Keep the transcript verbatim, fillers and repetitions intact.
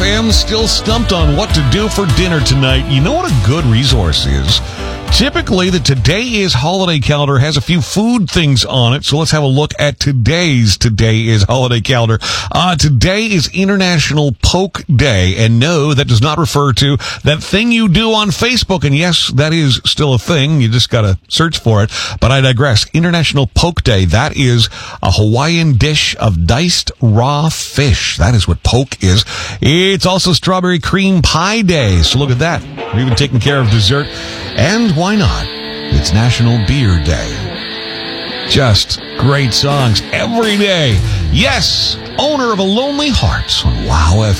F M still stumped on what to do for dinner tonight? You know what a good resource is? Typically, the Today Is Holiday Calendar has a few food things on it, so let's have a look at today's Today Is Holiday Calendar. Uh, today is International Poke Day, and no, that does not refer to that thing you do on Facebook, and yes, that is still a thing. You just gotta search for it, but I digress. International Poke Day, that is a Hawaiian dish of diced raw fish. That is what poke is. It's also Strawberry Cream Pie Day, so look at that. We're even taking care of dessert, and why not? It's National Beer Day. Just great songs every day. Yes, owner of a Lonely Hearts on Wow F M.